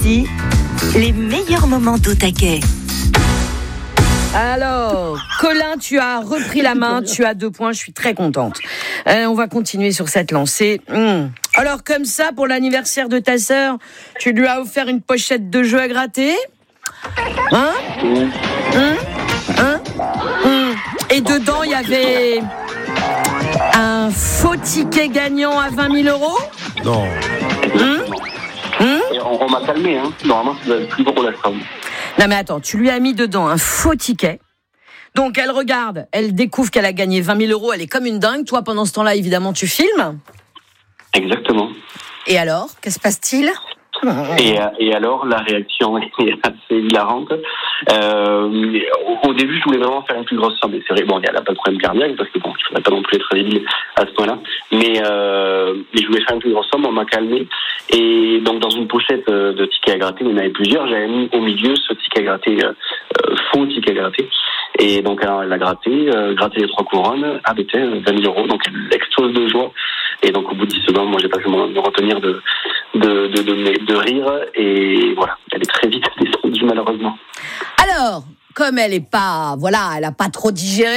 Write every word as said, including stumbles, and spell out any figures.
Bastille, les meilleurs moments d'Au Taquet. Alors, Colin, tu as repris la main, tu as deux points, je suis très contente. Euh, on va continuer sur cette lancée. Mmh. Alors, comme ça, pour l'anniversaire de ta sœur, tu lui as offert une pochette de jeux à gratter ? Hein ? Hein ? Hein ? Mmh. Et dedans, il y avait un faux ticket gagnant à vingt mille euros ? Non. Mmh. Mmh. On, on m'a calmé, hein. Normalement, c'est le plus gros la somme. Non mais attends, tu lui as mis dedans un faux ticket. Donc elle regarde, elle découvre qu'elle a gagné vingt mille euros, elle est comme une dingue. Toi, pendant ce temps-là, évidemment, tu filmes. Exactement. Et alors, que se passe-t-il ? Et, et alors, la réaction est assez hilarante. Euh, au, au début, je voulais vraiment faire une plus grosse somme. Et c'est vrai, bon, elle n'a pas de problème cardiaque, parce que bon, je ne faudrait pas non plus être débile à ce point-là. Mais, euh, mais je voulais faire une plus grosse somme, on m'a calmé. Et donc, dans une pochette de tickets à gratter, il y en avait plusieurs. J'avais mis au milieu ce ticket à gratter, euh, faux ticket à gratter. Et donc, alors, elle l'a gratté, euh, gratté les trois couronnes, ah, ben, vingt mille euros. Donc, elle explose de joie. Et donc, au bout de dix secondes, moi, j'ai pas pu me retenir de, de, de, de, de rire. Et voilà, elle est très vite descendue, malheureusement. Alors, comme elle est pas, voilà, elle a pas trop digéré